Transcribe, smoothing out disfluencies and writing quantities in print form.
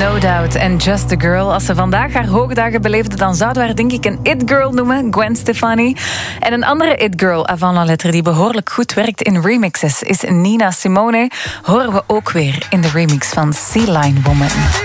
No Doubt en Just a Girl. Als ze vandaag haar hoogdagen beleefde, dan zouden we haar denk ik een it-girl noemen, Gwen Stefani. En een andere it-girl avant la lettre die behoorlijk goed werkt in remixes is Nina Simone. Horen we ook weer in de remix van Sea Lion Woman.